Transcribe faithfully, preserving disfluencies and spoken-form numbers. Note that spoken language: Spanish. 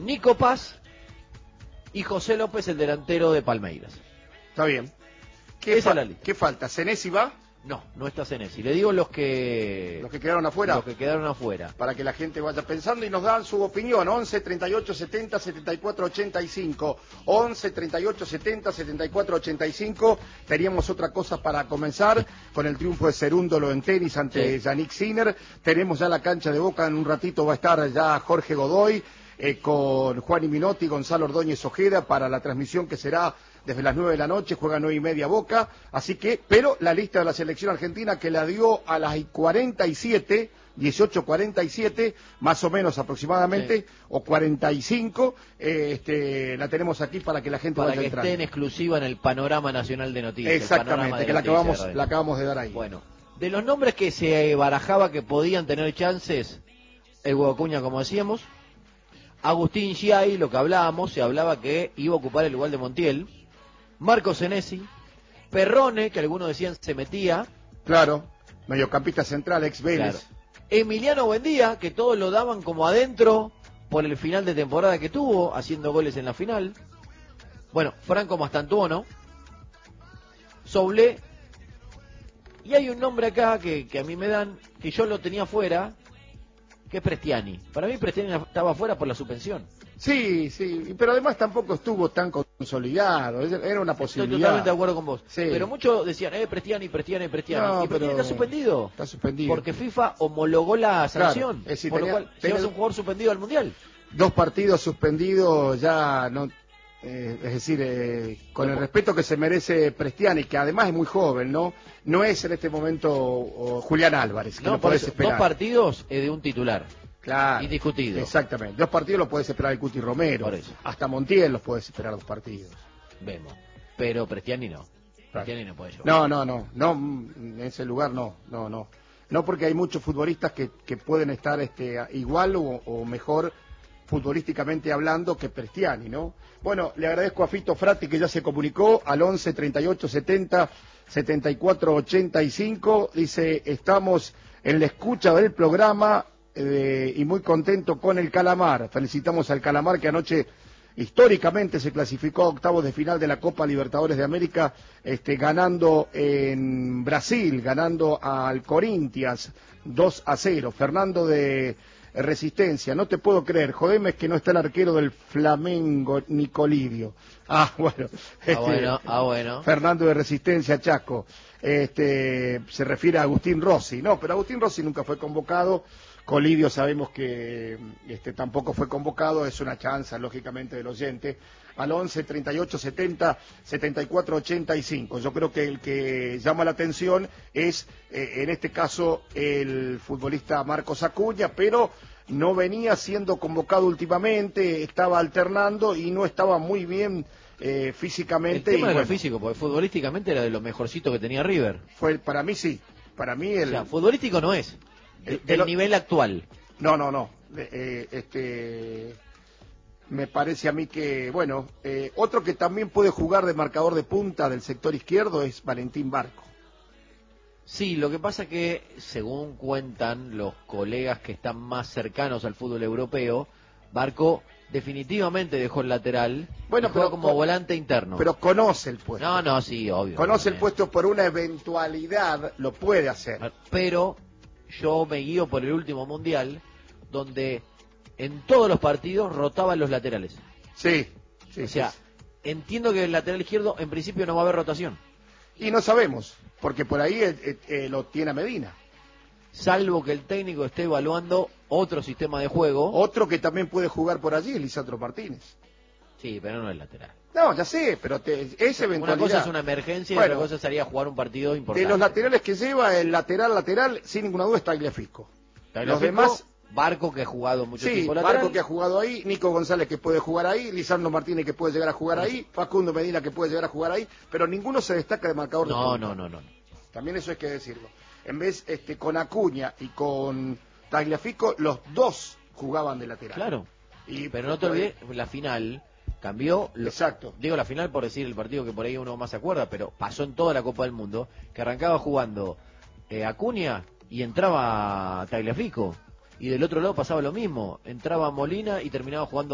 Nico Paz y José López, el delantero de Palmeiras. Está bien. ¿Qué, Esa fa es la lista. ¿Qué falta? ¿Senesi va? No, no está Senesi. Le digo los que... Los que quedaron afuera. Los que quedaron afuera. Para que la gente vaya pensando y nos dan su opinión. once, treinta y ocho, setenta, setenta y cuatro, ochenta y cinco. once, treinta y ocho, setenta, setenta y cuatro, ochenta y cinco. Teníamos otra cosa para comenzar con el triunfo de Cerúndolo en tenis ante Sí. Yannick Sinner. Tenemos ya la cancha de Boca. En un ratito va a estar ya Jorge Godoy eh, con Juan Minotti y Gonzalo Ordóñez Ojeda para la transmisión que será desde las nueve de la noche. Juega nueve y media Boca. Así que, pero la lista de la selección argentina que la dio a las cuarenta y siete, dieciocho cuarenta y siete, más o menos aproximadamente, sí. o cuarenta y cinco, eh, este, la tenemos aquí para que la gente para vaya que entrando. esté en exclusiva en el panorama nacional de noticias. Exactamente, de que la noticias, acabamos, la acabamos de dar ahí. Bueno, de los nombres que se barajaba que podían tener chances, el Hugo Acuña, como decíamos, Agustín Giai, lo que hablábamos, se hablaba que iba a ocupar el lugar de Montiel, Marco Senesi, Perrone, que algunos decían se metía. Claro, mediocampista central, ex Vélez. Claro. Emiliano Buendía, que todos lo daban como adentro por el final de temporada que tuvo, haciendo goles en la final. Bueno, Franco Mastantuono, Soblé, y hay un nombre acá que, que a mí me dan, que yo lo tenía fuera, que es Prestiani. Para mí Prestiani estaba fuera por la suspensión. Sí, sí, pero además tampoco estuvo tan consolidado, era una posibilidad. Estoy totalmente de acuerdo con vos. Sí. Pero muchos decían, eh, Prestiani, Prestiani, Prestiani. No, y Prestiani pero está suspendido. Está suspendido. Porque FIFA homologó la sanción. Claro, es decir, por tenía, lo cual, tenía llevas un jugador suspendido al Mundial. Dos partidos suspendidos ya no... Eh, es decir, eh, con el respeto que se merece Prestiani, que además es muy joven, ¿no? No es en este momento oh, Julián Álvarez, que no, no podés eso, esperar. Dos partidos eh, de un titular. Claro. Indiscutido. Exactamente. Dos partidos los puedes esperar el Cuti Romero. Por eso. Hasta Montiel los puedes esperar dos partidos. Vemos. Pero Prestiani no. Claro. Prestiani no puede llevar. No, no, no. No, en ese lugar no. No, no. No, porque hay muchos futbolistas que, que pueden estar este, igual o, o mejor futbolísticamente hablando que Prestiani, ¿no? Bueno, le agradezco a Fito Frati que ya se comunicó al once, treinta y ocho, setenta, setenta y cuatro, ochenta y cinco. Dice, estamos en la escucha del programa eh, y muy contento con el Calamar. Felicitamos al Calamar que anoche históricamente se clasificó a octavos de final de la Copa Libertadores de América, este, ganando en Brasil, ganando al Corinthians dos a cero. Fernando de Resistencia, no te puedo creer, jodeme es que no está el arquero del Flamengo, Nicolivio. Ah, bueno. Este, ah, bueno, ah, bueno. Fernando de Resistencia, Chaco. Este, se refiere a Agustín Rossi. No, pero Agustín Rossi nunca fue convocado. Colidio sabemos que este, tampoco fue convocado, es una chanza, lógicamente, del oyente. Al once, treinta y ocho, setenta, setenta y cuatro, ochenta y cinco. Yo creo que el que llama la atención es, eh, en este caso, el futbolista Marcos Acuña, pero no venía siendo convocado últimamente, estaba alternando y no estaba muy bien eh, físicamente. El tema y, de bueno, lo físico, porque futbolísticamente era de lo mejorcito que tenía River. Fue, para mí sí, para mí el... O sea, futbolístico no es, de, del el, nivel actual. No, no, no, eh, este... Me parece a mí que, bueno, eh, otro que también puede jugar de marcador de punta del sector izquierdo es Valentín Barco. Sí, lo que pasa que, según cuentan los colegas que están más cercanos al fútbol europeo, Barco definitivamente dejó el lateral, bueno, pero como con, volante interno. Pero conoce el puesto. No, no, sí, obvio. Conoce el puesto por una eventualidad, lo puede hacer. Pero yo me guío por el último mundial, donde en todos los partidos rotaban los laterales. Sí, sí. O sea, sí. entiendo que el lateral izquierdo en principio no va a haber rotación. Y no sabemos, porque por ahí eh, eh, lo tiene a Medina. Salvo que el técnico esté evaluando otro sistema de juego. Otro que también puede jugar por allí es Lisandro Martínez. Sí, pero no es lateral. No, ya sé, pero te, es eventualidad. Una cosa es una emergencia bueno, y otra cosa sería jugar un partido importante. De los laterales que lleva, el lateral lateral, sin ninguna duda, es Tagliafico. Tagliafico, los demás... Barco, que ha jugado mucho sí, tiempo lateral. Barco, que ha jugado ahí, Nico González, que puede jugar ahí, Lisandro Martínez, que puede llegar a jugar ahí, Facundo Medina, que puede llegar a jugar ahí, pero ninguno se destaca de marcador de no, punta. No, no, no, no. También eso hay que decirlo. En vez, este, con Acuña y con Tagliafico, los dos jugaban de lateral. Claro, y, pero no te olvides, la final cambió. Lo, exacto. Digo la final por decir el partido que por ahí uno más se acuerda, pero pasó en toda la Copa del Mundo, que arrancaba jugando eh, Acuña y entraba Tagliafico. Y del otro lado pasaba lo mismo, entraba Molina y terminaba jugando